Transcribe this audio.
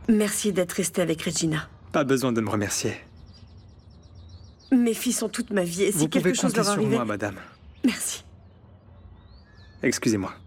Merci d'être resté avec Regina. Pas besoin de me remercier. Mes filles sont toute ma vie et si quelque chose leur Vous pouvez compter sur arrivait... moi, madame. Merci. Excusez-moi.